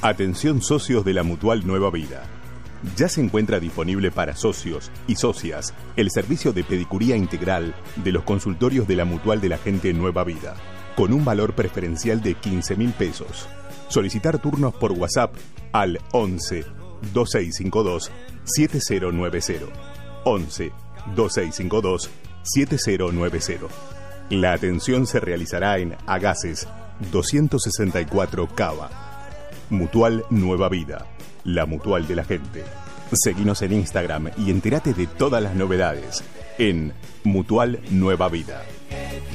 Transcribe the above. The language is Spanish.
Atención socios de la Mutual Nueva Vida. Ya se encuentra disponible para socios y socias el servicio de pedicuría integral de los consultorios de la Mutual de la Gente Nueva Vida, con un valor preferencial de 15.000 pesos. Solicitar turnos por WhatsApp al 11 2652 7090. 11 2652 7090. La atención se realizará en Agaces 264 Cava. Mutual Nueva Vida, la Mutual de la Gente. Seguinos en Instagram y entérate de todas las novedades en Mutual Nueva Vida.